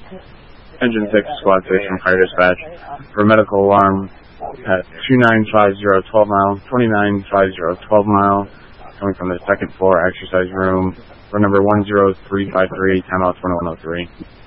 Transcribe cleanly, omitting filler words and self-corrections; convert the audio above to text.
Engine 6, Squad 6 from Fire Dispatch. For medical alarm at 2950 12 mile, 2950 12 mile, coming from the second floor exercise room. For number 10353, timeout 2103.